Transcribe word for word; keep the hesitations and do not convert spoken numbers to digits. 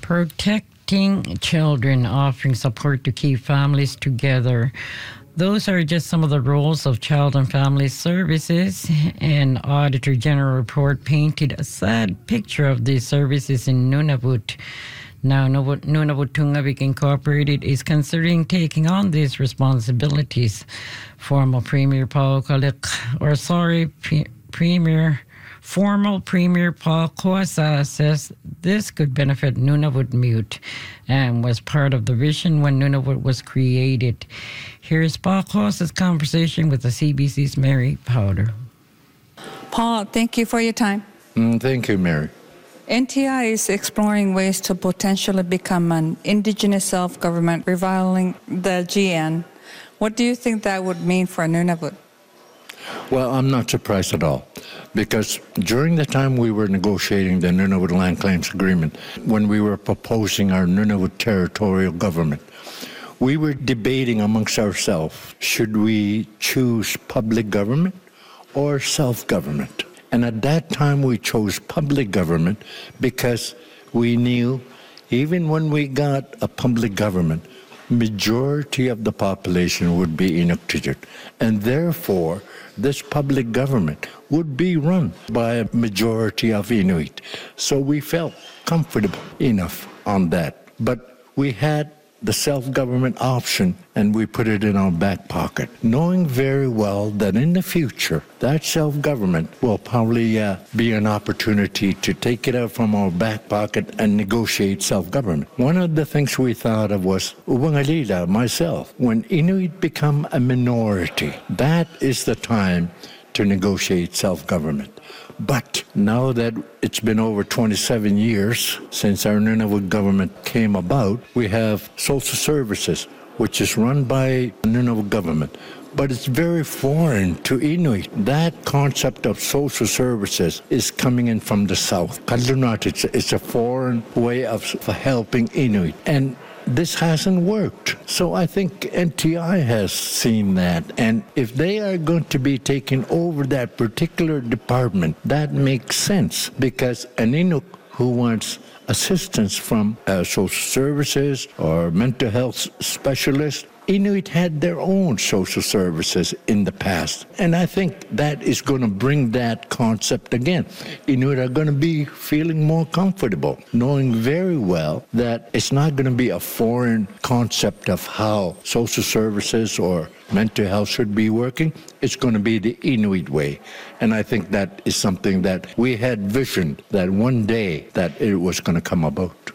Protecting children, offering support to keep families together. Those are just some of the roles of Child and Family Services, and Auditor General report painted a sad picture of these services in Nunavut. Now, Nunavut Tungavik Incorporated is considering taking on these responsibilities. Former Premier Paul Kalik, or sorry, P- Premier, former Premier Paul Koasa says this could benefit Nunavut Mute and was part of the vision when Nunavut was created. Here's Paul Koasa's conversation with the C B C's Mary Powder. Paul, thank you for your time. Mm, thank you, Mary. N T I is exploring ways to potentially become an indigenous self-government rivaling the G N. What do you think that would mean for Nunavut? Well, I'm not surprised at all, because during the time we were negotiating the Nunavut Land Claims Agreement, when we were proposing our Nunavut territorial government, we were debating amongst ourselves, should we choose public government or self-government? And at that time, we chose public government because we knew even when we got a public government, majority of the population would be Inuktitut. And therefore, this public government would be run by a majority of Inuit. So we felt comfortable enough on that. But we had the self-government option, and we put it in our back pocket, knowing very well that in the future, that self-government will probably uh, be an opportunity to take it out from our back pocket and negotiate self-government. One of the things we thought of was Ubangalila, myself. When Inuit become a minority, that is the time to negotiate self-government. But now that it's been over twenty-seven years since our Nunavut government came about, we have social services, which is run by the Nunavut government. But it's very foreign to Inuit. That concept of social services is coming in from the south. Kalunat, it's, it's a foreign way of helping Inuit. And this hasn't worked. So I think N T I has seen that. And if they are going to be taking over that particular department, that makes sense, because an Inuk who wants assistance from uh, social services or mental health specialists, Inuit had their own social services in the past. And I think that is going to bring that concept again. Inuit are going to be feeling more comfortable, knowing very well that it's not going to be a foreign concept of how social services or mental health should be working. It's going to be the Inuit way. And I think that is something that we had visioned that one day that it was going to come about.